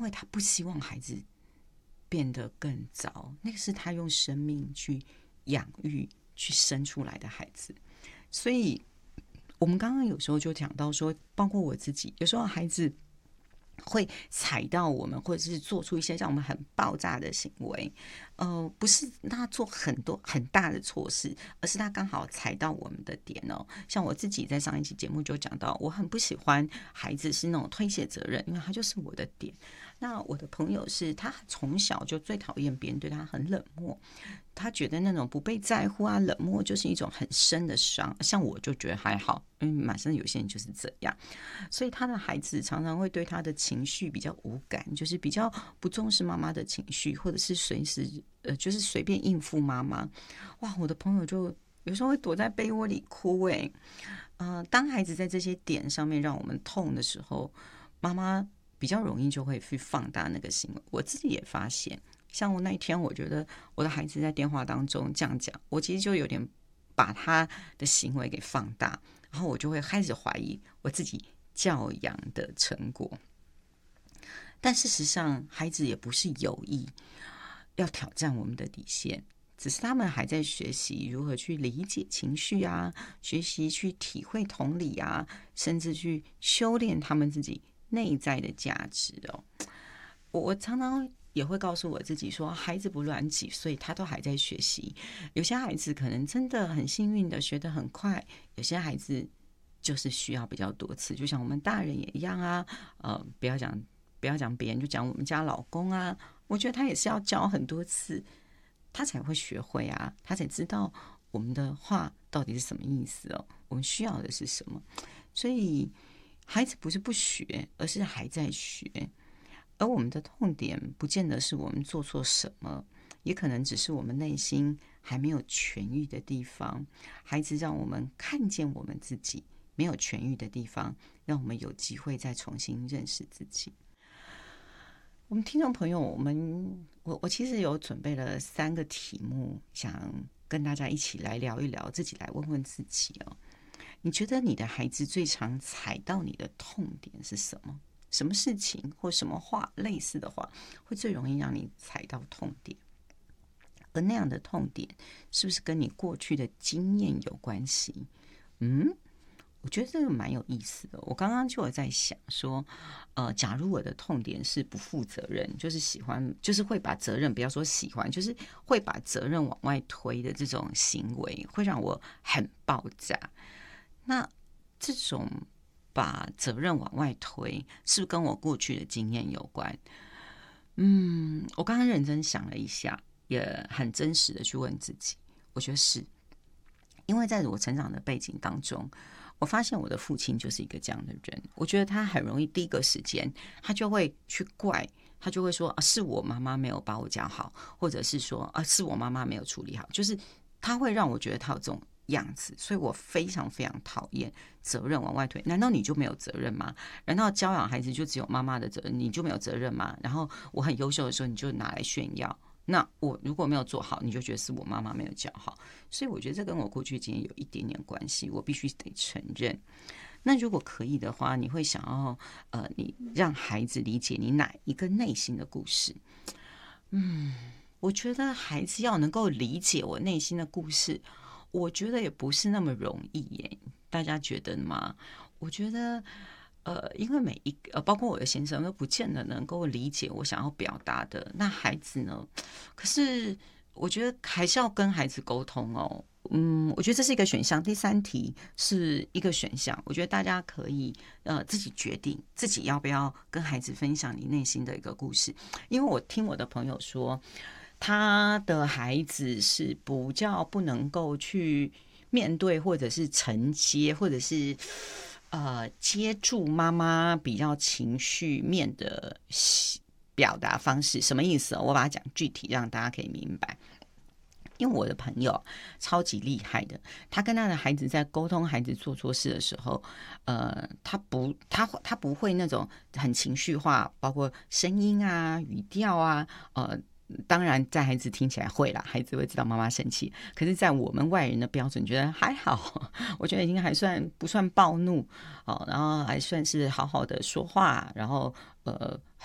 为他不希望孩子变得更糟，那个是他用生命去养育、去生出来的孩子。所以我们刚刚有时候就讲到说，包括我自己，有时候孩子会踩到我们，或者是做出一些让我们很爆炸的行为，不是他做很多很大的错事，而是他刚好踩到我们的点哦。像我自己在上一期节目就讲到，我很不喜欢孩子是那种推卸责任，因为他就是我的点。那我的朋友是他从小就最讨厌别人对他很冷漠，他觉得那种不被在乎啊、冷漠就是一种很深的伤。像我就觉得还好，因为马上有些人就是这样，所以他的孩子常常会对他的情绪比较无感，就是比较不重视妈妈的情绪，或者是随时就是随便应付妈妈。哇，我的朋友就有时候会躲在被窝里哭当孩子在这些点上面让我们痛的时候，妈妈比较容易就会去放大那个行为。我自己也发现，像我那一天，我觉得我的孩子在电话当中这样讲，我其实就有点把他的行为给放大，然后我就会开始怀疑我自己教养的成果。但事实上，孩子也不是有意要挑战我们的底线，只是他们还在学习如何去理解情绪啊，学习去体会同理啊，甚至去修炼他们自己内在的价值哦。我常常也会告诉我自己说，孩子不论几岁，他都还在学习。有些孩子可能真的很幸运的学得很快，有些孩子就是需要比较多次，就像我们大人也一样啊。不要讲别人，就讲我们家老公啊，我觉得他也是要教很多次，他才会学会啊，他才知道我们的话到底是什么意思哦，我们需要的是什么。所以孩子不是不学，而是还在学。而我们的痛点不见得是我们做错什么，也可能只是我们内心还没有痊愈的地方。孩子让我们看见我们自己没有痊愈的地方，让我们有机会再重新认识自己。我们听众朋友，我其实有准备了3个题目，想跟大家一起来聊一聊，自己来问问自己哦。你觉得你的孩子最常踩到你的痛点是什么？什么事情或什么话类似的话，会最容易让你踩到痛点？而那样的痛点，是不是跟你过去的经验有关系？我觉得这个蛮有意思的。我刚刚就有在想说，假如我的痛点是不负责任，就是喜欢，就是会把责任，不要说喜欢，就是会把责任往外推的这种行为，会让我很爆炸。那这种把责任往外推，是不是跟我过去的经验有关？我刚刚认真想了一下，也很真实的去问自己，我觉得是。因为在我成长的背景当中，我发现我的父亲就是一个这样的人。我觉得他很容易第一个时间，他就会去怪，他就会说是我妈妈没有把我教好，或者是说是我妈妈没有处理好，就是他会让我觉得他有这种样子，所以我非常非常讨厌责任往外推。难道你就没有责任吗？难道教养孩子就只有妈妈的责任，你就没有责任吗？然后我很优秀的时候，你就拿来炫耀。那我如果没有做好，你就觉得是我妈妈没有教好，所以我觉得这跟我过去经验有一点点关系，我必须得承认。那如果可以的话，你会想要你让孩子理解你哪一个内心的故事？我觉得孩子要能够理解我内心的故事，我觉得也不是那么容易耶。大家觉得吗？我觉得因为每一个包括我的先生都不见得能够理解我想要表达的，那孩子呢？可是我觉得还是要跟孩子沟通哦。我觉得这是一个选项。第3题是一个选项，我觉得大家可以自己决定自己要不要跟孩子分享你内心的一个故事。因为我听我的朋友说，他的孩子是比较不能够去面对，或者是承接，或者是接住妈妈比较情绪面的表达方式。什么意思？我把它讲具体，让大家可以明白。因为我的朋友超级厉害的，他跟他的孩子在沟通孩子做错事的时候，他不会那种很情绪化，包括声音啊、语调啊，当然在孩子听起来会啦，孩子会知道妈妈生气，可是在我们外人的标准觉得还好，我觉得已经还不算暴怒，然后还算是好好的说话，然后